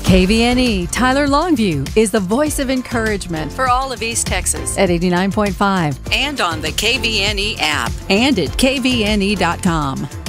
KVNE Tyler Longview is the voice of encouragement for all of East Texas at 89.5 and on the KVNE app and at kvne.com.